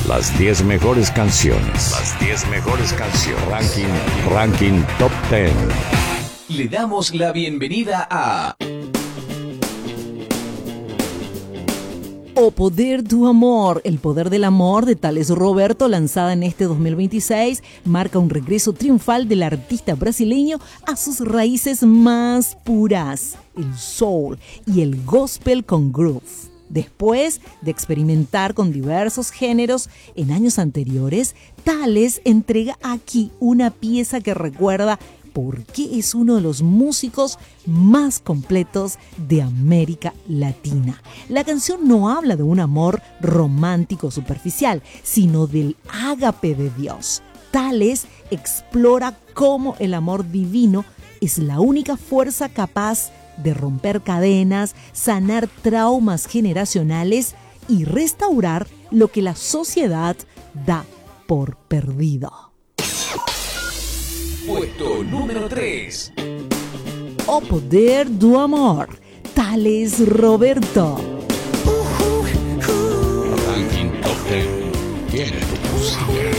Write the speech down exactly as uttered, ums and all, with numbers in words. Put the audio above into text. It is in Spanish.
Las diez mejores canciones. Las diez mejores canciones. Ranking, ranking Top diez. Le damos la bienvenida a O Poder do Amor, el poder del amor de Thales Roberto, lanzada en este dos mil veintiséis, marca un regreso triunfal del artista brasileño a sus raíces más puras, el soul y el gospel con groove. Después de experimentar con diversos géneros en años anteriores, Thales entrega aquí una pieza que recuerda por qué es uno de los músicos más completos de América Latina. La canción no habla de un amor romántico superficial, sino del ágape de Dios. Thales explora cómo el amor divino es la única fuerza capaz de romper cadenas, sanar traumas generacionales y restaurar lo que la sociedad da por perdido. puesto número tres. O Poder do Amor, Thales Roberto. Ranking Top diez. Tiene tu música.